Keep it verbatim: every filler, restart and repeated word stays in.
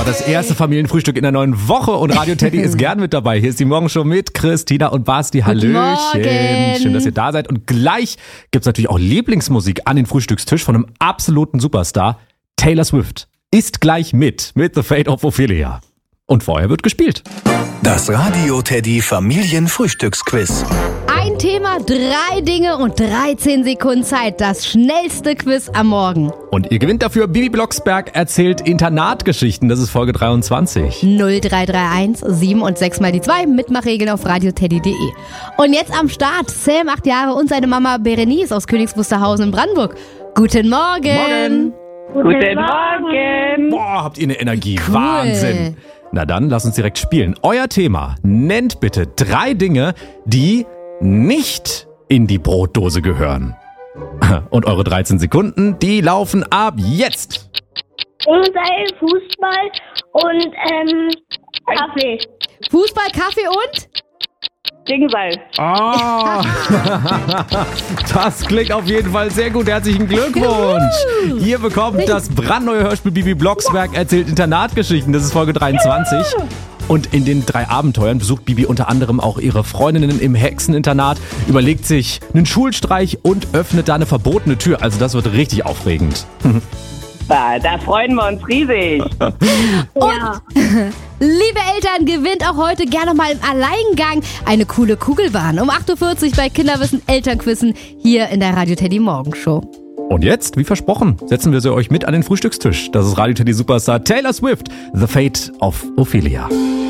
das erste Familienfrühstück in der neuen Woche und Radio Teddy ist gern mit dabei. Hier ist die Morgenshow mit Christina und Basti. Hallöchen. Morgen. Schön, dass ihr da seid. Und gleich gibt's natürlich auch Lieblingsmusik an den Frühstückstisch von einem absoluten Superstar. Taylor Swift ist gleich mit, mit The Fate of Ophelia. Und vorher wird gespielt. Das Radio Teddy Familienfrühstücksquiz. Ein Thema, drei Dinge und dreizehn Sekunden Zeit. Das schnellste Quiz am Morgen. Und ihr gewinnt dafür. Bibi Blocksberg erzählt Internatgeschichten. Das ist Folge dreiundzwanzig. null drei drei eins sieben und sechs mal die zwei. Mitmachregeln auf radioteddy punkt de. Und jetzt am Start Sam, acht Jahre, und seine Mama Berenice aus Königs Wusterhausen in Brandenburg. Guten Morgen. Morgen. Guten Morgen. Boah, habt ihr eine Energie. Cool. Wahnsinn. Na dann, lasst uns direkt spielen. Euer Thema. Nennt bitte drei Dinge, die nicht in die Brotdose gehören. Und eure dreizehn Sekunden, die laufen ab jetzt. Unseil, Fußball und ähm, Kaffee. Fußball, Kaffee und? Dingseil. Ah, das klingt auf jeden Fall sehr gut. Herzlichen Glückwunsch. Ihr bekommt das brandneue Hörspiel Bibi Blocksberg erzählt Internatgeschichten. Das ist Folge dreiundzwanzig. Und in den drei Abenteuern besucht Bibi unter anderem auch ihre Freundinnen im Hexeninternat, überlegt sich einen Schulstreich und öffnet da eine verbotene Tür. Also das wird richtig aufregend. Da, da freuen wir uns riesig. Und, liebe Eltern, gewinnt auch heute gerne mal im Alleingang eine coole Kugelbahn. Um acht Uhr vierzig bei Kinderwissen Elternquissen hier in der Radio Teddy Morgenshow. Und jetzt, wie versprochen, setzen wir sie euch mit an den Frühstückstisch. Das ist Radio Teddy Superstar Taylor Swift, The Fate of Ophelia.